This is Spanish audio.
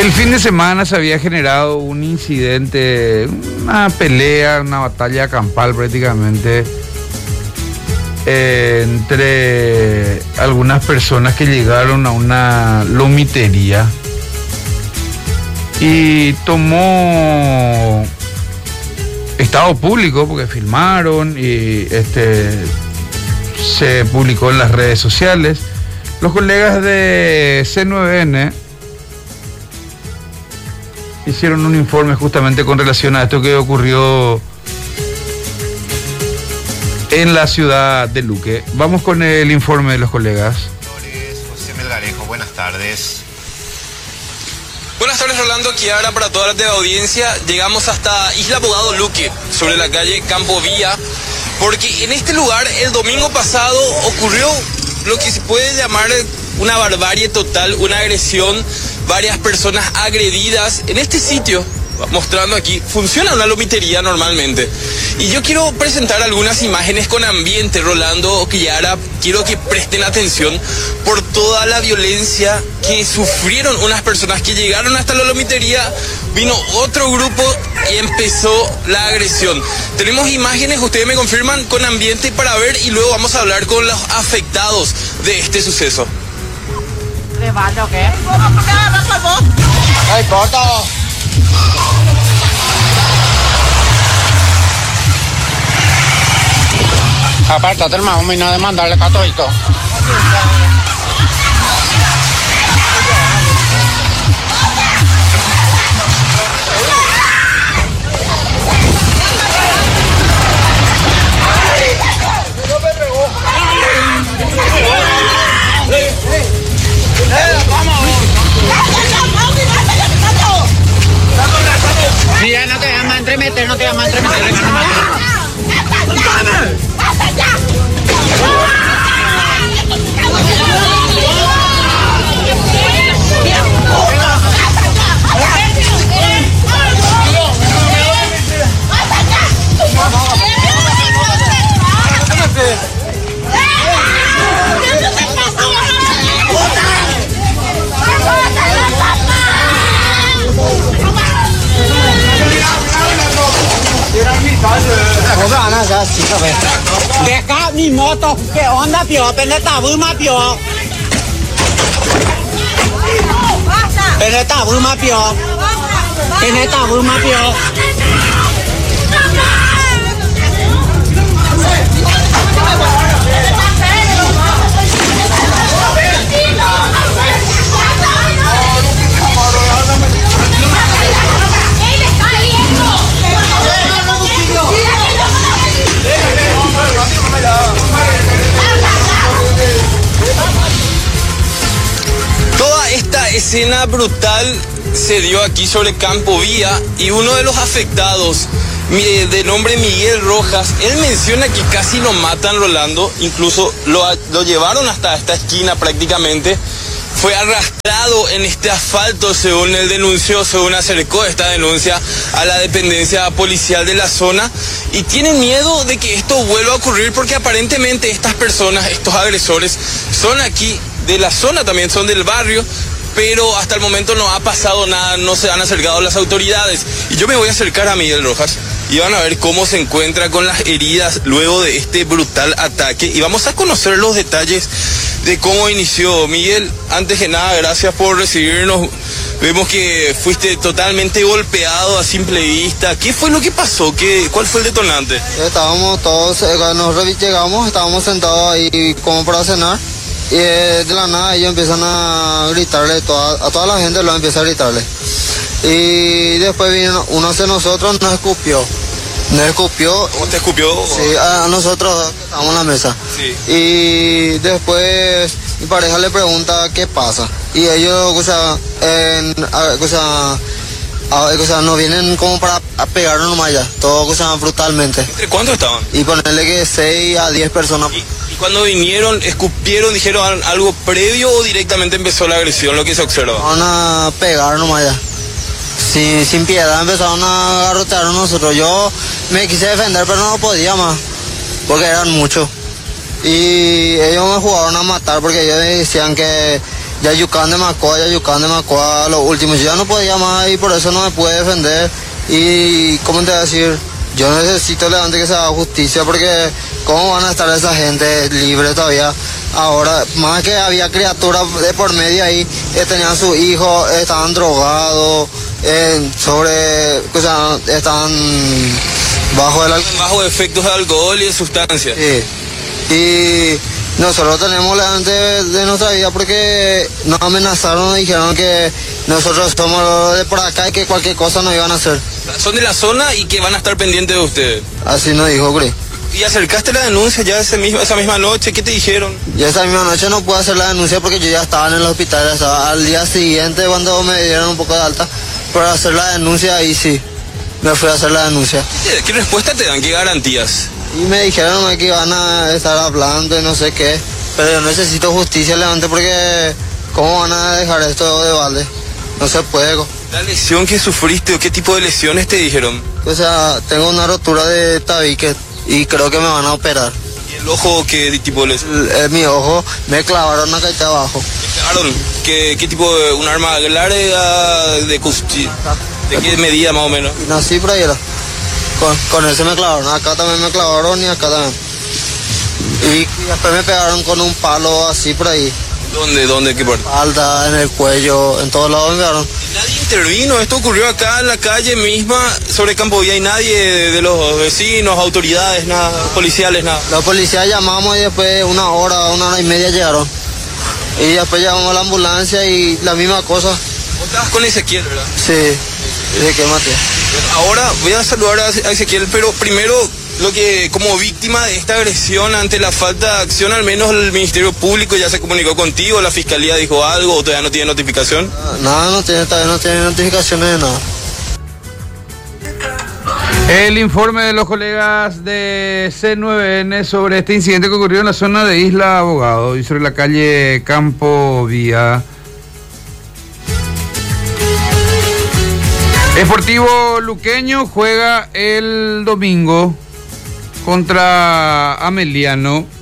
El fin de semana se había generado un incidente, una pelea, una batalla campal prácticamente entre algunas personas que llegaron a una lomitería y tomó estado público porque filmaron y se publicó en las redes sociales. Los colegas de C9N hicieron un informe justamente con relación a esto que ocurrió en la ciudad de Luque. Vamos con el informe de los colegas. José Melgarejo, buenas tardes. Buenas tardes, Rolando Chiara, para toda la audiencia. Llegamos hasta Isla Abogado Luque, sobre la calle Campo Vía, porque en este lugar el domingo pasado ocurrió lo que se puede llamar una barbarie total, una agresión, varias personas agredidas en este sitio. Mostrando aquí, funciona una lomitería normalmente. Y yo quiero presentar algunas imágenes con ambiente, Rolando Chiara. Quiero que presten atención por toda la violencia que sufrieron unas personas que llegaron hasta la lomitería. Vino otro grupo y empezó la agresión. Tenemos imágenes, ustedes me confirman, con ambiente para ver, y luego vamos a hablar con los afectados de este suceso. ¿Levanta o qué? ¡Ay, corto! Apártate, hermano, y no de mandarle catoito. Mira, no te vayas a entremeter, no te vayas a entremeter. Deja mi moto, ¿qué onda, pio? Peneta, bruma, pio. Peneta, bruma, pio. Peneta, bruma, pio. Toda esta escena brutal se dio aquí sobre Campo Vía, y uno de los afectados, de nombre Miguel Rojas, él menciona que casi lo matan, Rolando. Incluso lo llevaron hasta esta esquina prácticamente. Fue arrastrado en este asfalto, según él denunció, según acercó esta denuncia a la dependencia policial de la zona. Y tienen miedo de que esto vuelva a ocurrir, porque aparentemente estas personas, estos agresores, son aquí de la zona, también son del barrio, pero hasta el momento no ha pasado nada, no se han acercado las autoridades. Y yo me voy a acercar a Miguel Rojas y van a ver cómo se encuentra con las heridas luego de este brutal ataque, y vamos a conocer los detalles de cómo inició. Miguel, antes que nada, gracias por recibirnos. Vemos que fuiste totalmente golpeado a simple vista. ¿Qué fue lo que pasó? ¿Cuál fue el detonante? Estábamos todos, nosotros llegamos, estábamos sentados ahí como para cenar, y de la nada ellos empiezan a gritarle, a toda la gente lo empieza a gritarle. Y después vino uno hacia nosotros, nos escupió. ¿Cómo te escupió? Sí, a nosotros que estábamos en la mesa. Sí. Y después mi pareja le pregunta qué pasa. Y ellos, nos vienen como para pegarnos nomás ya, todo brutalmente. ¿Entre cuántos estaban? Y ponerle que 6 a 10 personas. ¿Y cuando vinieron, escupieron, dijeron algo previo o directamente empezó la agresión, lo que se observa? Van a pegar nomás ya. Sin piedad empezaron a garrotear a nosotros. Yo me quise defender, pero no podía más, porque eran muchos. Y ellos me jugaron a matar porque ellos decían que Yayucán de Macua, lo último. Yo ya no podía más y por eso no me pude defender. Y, ¿cómo te voy a decir? Yo necesito legalmente que se haga justicia porque ¿cómo van a estar esa gente libre todavía? Ahora, más que había criaturas de por medio ahí, tenían sus hijos, estaban drogados, estaban bajo efectos de alcohol y de sustancias. Sí. Y nosotros tenemos delante de nuestra vida porque nos amenazaron, nos dijeron que nosotros somos de por acá y que cualquier cosa nos iban a hacer. Son de la zona y que van a estar pendientes de ustedes. Así nos dijo, Cris. ¿Y acercaste la denuncia ya esa misma noche? ¿Qué te dijeron? Ya esa misma noche no pude hacer la denuncia porque yo ya estaba en el hospital. Estaba al día siguiente cuando me dieron un poco de alta para hacer la denuncia, ahí sí, me fui a hacer la denuncia. ¿Qué respuesta te dan? ¿Qué garantías? Y me dijeron que iban a estar hablando y no sé qué. Pero yo necesito justicia, Levante, porque ¿cómo van a dejar esto de balde? No se puede. ¿La lesión que sufriste o qué tipo de lesiones te dijeron? O sea, tengo una rotura de tabique y creo que me van a operar. ¿Y el ojo qué tipo de lesión? Mi ojo me clavaron acá y abajo. ¿Me clavaron? ¿Qué tipo de un arma larga de qué medida más o menos? Y así por ahí era. Con ese me clavaron. Acá también me clavaron y acá también. Y después me pegaron con un palo así por ahí. ¿Dónde? ¿Qué parte? Espalda, en el cuello, en todos lados me pegaron. ¿Nadie intervino? Esto ocurrió acá en la calle misma, sobre Campo Villa, y nadie de los vecinos, autoridades, nada, policiales, nada. Los policías llamamos y después una hora y media llegaron. Y después llamamos a la ambulancia y la misma cosa. ¿Vos estabas con Ezequiel, verdad? Sí, de que maté. Ahora voy a saludar a Ezequiel, pero primero, lo que como víctima de esta agresión ante la falta de acción, al menos el Ministerio Público ya se comunicó contigo, la Fiscalía dijo algo o todavía no tiene notificación. Nada, todavía no tiene notificaciones de nada. El informe de los colegas de C9N sobre este incidente que ocurrió en la zona de Isla Abogado y sobre la calle Campo Vía. Sportivo Luqueño juega el domingo contra Ameliano.